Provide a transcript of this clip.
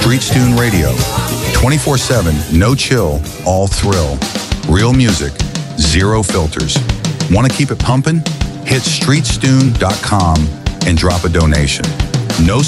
Street Stune Radio. 24/7, no chill, all thrill. Real music, zero filters. Want to keep it pumping? Hit streetstune.com and drop a donation. No